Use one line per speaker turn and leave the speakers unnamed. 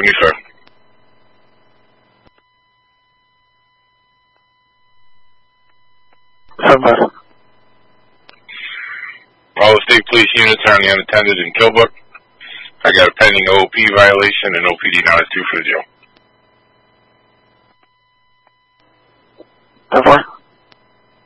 serving you, sir.
Somebody.
All the state police units are on the unattended in Kilbrook. I got a pending OOP violation and OPD now is due for the jail.
Somewhere?